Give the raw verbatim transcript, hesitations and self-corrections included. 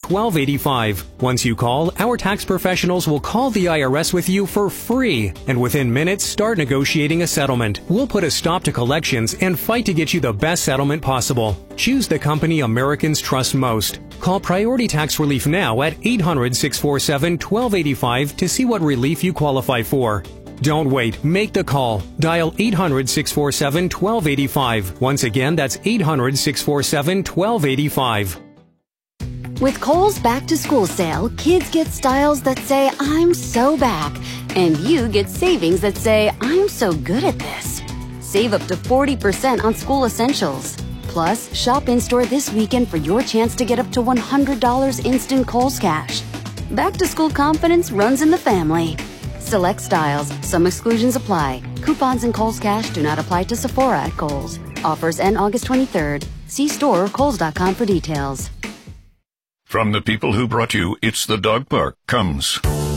twelve eighty-five. Once you call, our tax professionals will call the I R S with you for free, and within minutes start negotiating a settlement. We'll put a stop to collections and fight to get you the best settlement possible. Choose the company Americans trust most. Call Priority Tax Relief now at eight hundred, six four seven, one two eight five to see what relief you qualify for. Don't wait. Make the call. Dial eight hundred, six four seven, one two eight five. Once again, that's eight hundred, six four seven, one two eight five. With Kohl's Back to School sale, kids get styles that say, I'm so back. And you get savings that say, I'm so good at this. Save up to forty percent on school essentials. Plus, shop in-store this weekend for your chance to get up to one hundred dollars instant Kohl's cash. Back to school confidence runs in the family. Select styles. Some exclusions apply. Coupons and Kohl's Cash do not apply to Sephora at Kohl's. Offers end August twenty-third. See store or kohls dot com for details. From the people who brought you It's the Dog Park comes